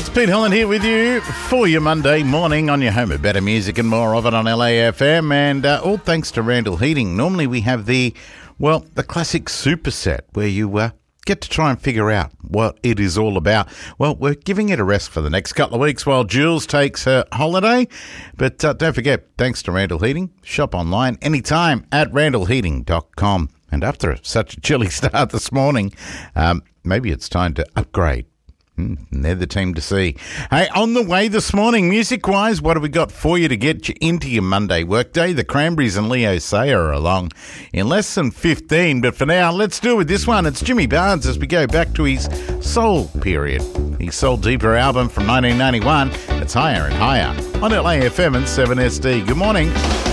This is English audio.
It's Pete Holland here with you for your Monday morning on your home of better music and more of it on LAFM, and all thanks to Randall Heating. Normally we have the classic superset where you get to try and figure out what it is all about. Well, we're giving it a rest for the next couple of weeks while Jules takes her holiday. But don't forget, thanks to Randall Heating, shop online anytime at randallheating.com. And after such a chilly start this morning, maybe it's time to upgrade. They're the team to see. Hey, on the way this morning, music-wise, what have we got for you to get you into your Monday workday? The Cranberries and Leo Sayer are along in less than 15. But for now, let's do it with this one. It's Jimmy Barnes as we go back to his soul period. His Soul Deeper album from 1991. It's Higher and Higher on LAFM and 7SD. Good morning.